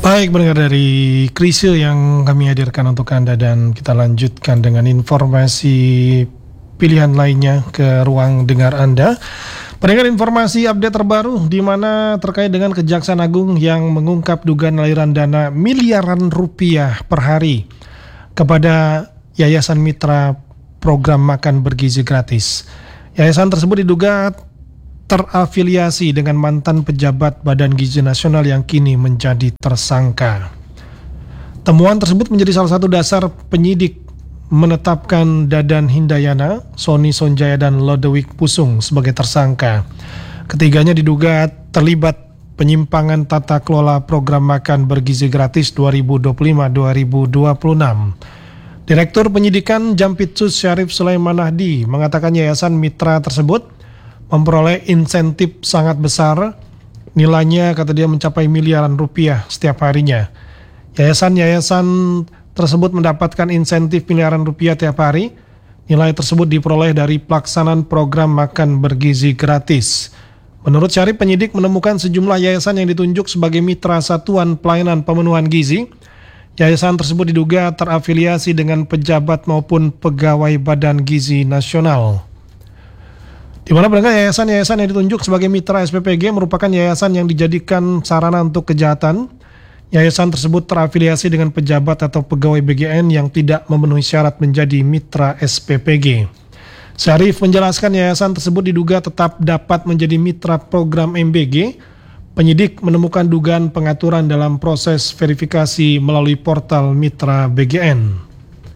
Baik, mendengar dari Krisye yang kami hadirkan untuk Anda, dan kita lanjutkan dengan informasi pilihan lainnya ke ruang dengar Anda. Pendengar, informasi update terbaru di mana terkait dengan Kejaksaan Agung yang mengungkap dugaan aliran dana miliaran rupiah per hari kepada Yayasan Mitra Program Makan Bergizi Gratis. Yayasan tersebut diduga terafiliasi dengan mantan pejabat Badan Gizi Nasional yang kini menjadi tersangka. Temuan tersebut menjadi salah satu dasar penyidik menetapkan Dadan Hindayana, Sony Sonjaya, dan Lodewijk Pusung sebagai tersangka. Ketiganya diduga terlibat penyimpangan tata kelola program makan bergizi gratis 2025-2026. Direktur Penyidikan Jampitsus Syarif Sulaiman Nahdi mengatakan Yayasan Mitra tersebut memperoleh insentif sangat besar, nilainya kata dia mencapai miliaran rupiah setiap harinya. Yayasan-yayasan tersebut mendapatkan insentif miliaran rupiah tiap hari. Nilai tersebut diperoleh dari pelaksanaan program makan bergizi gratis. Menurut Syarif, penyidik menemukan sejumlah yayasan yang ditunjuk sebagai mitra Satuan Pelayanan Pemenuhan Gizi. Yayasan tersebut diduga terafiliasi dengan pejabat maupun pegawai Badan Gizi Nasional. Di mana yayasan-yayasan yang ditunjuk sebagai mitra SPPG merupakan yayasan yang dijadikan sarana untuk kejahatan. Yayasan tersebut terafiliasi dengan pejabat atau pegawai BGN yang tidak memenuhi syarat menjadi mitra SPPG. Syarif menjelaskan yayasan tersebut diduga tetap dapat menjadi mitra program MBG. Penyidik menemukan dugaan pengaturan dalam proses verifikasi melalui portal mitra BGN.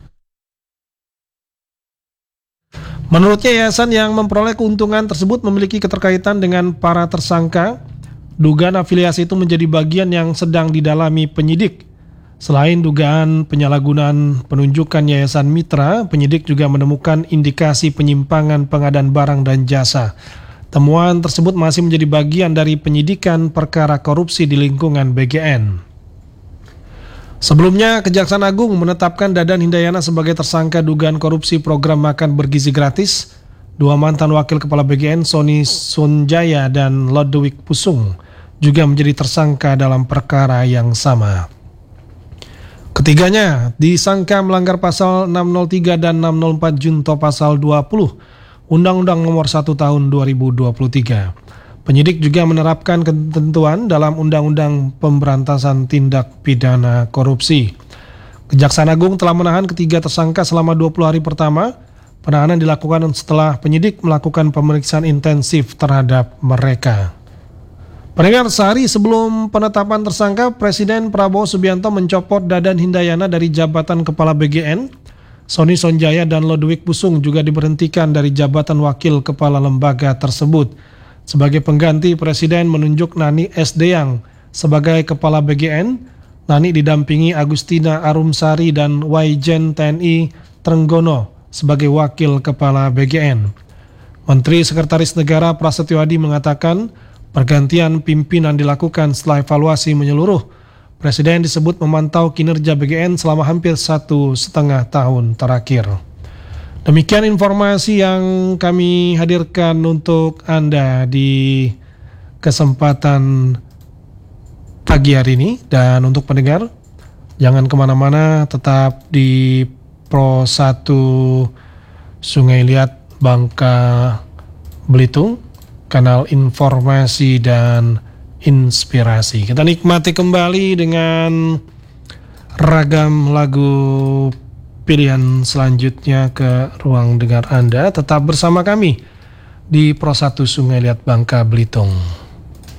Menurutnya, yayasan yang memperoleh keuntungan tersebut memiliki keterkaitan dengan para tersangka. Dugaan afiliasi itu menjadi bagian yang sedang didalami penyidik. Selain dugaan penyalahgunaan penunjukan yayasan mitra, penyidik juga menemukan indikasi penyimpangan pengadaan barang dan jasa. Temuan tersebut masih menjadi bagian dari penyidikan perkara korupsi di lingkungan BGN. Sebelumnya, Kejaksaan Agung menetapkan Dadan Hindayana sebagai tersangka dugaan korupsi program makan bergizi gratis. Dua mantan wakil kepala BGN, Sony Sonjaya dan Lodewijk Pusung, juga menjadi tersangka dalam perkara yang sama. Ketiganya disangka melanggar pasal 603 dan 604 junto pasal 20 Undang-Undang Nomor 1 Tahun 2023. Penyidik juga menerapkan ketentuan dalam Undang-Undang Pemberantasan Tindak Pidana Korupsi. Kejaksaan Agung telah menahan ketiga tersangka selama 20 hari pertama. Penahanan dilakukan setelah penyidik melakukan pemeriksaan intensif terhadap mereka. Pendengar, sehari sebelum penetapan tersangka, Presiden Prabowo Subianto mencopot Dadan Hindayana dari jabatan Kepala BGN. Sony Sonjaya dan Lodewijk Pusung juga diberhentikan dari jabatan Wakil Kepala Lembaga tersebut. Sebagai pengganti, Presiden menunjuk Nani S. Deyang sebagai Kepala BGN. Nani didampingi Agustina Arumsari dan Waijen TNI Trenggono sebagai Wakil Kepala BGN. Menteri Sekretaris Negara Prasetyo Adi mengatakan pergantian pimpinan dilakukan setelah evaluasi menyeluruh. Presiden disebut memantau kinerja BGN selama hampir 1,5 tahun terakhir. Demikian informasi yang kami hadirkan untuk Anda di kesempatan pagi hari ini. Dan untuk pendengar, jangan kemana-mana, tetap di Pro 1 Sungai Liat, Bangka Belitung, kanal informasi dan inspirasi. Kita nikmati kembali dengan ragam lagu pilihan selanjutnya ke ruang dengar Anda. Tetap bersama kami di Pro 1 Sungai Liat, Bangka Belitung.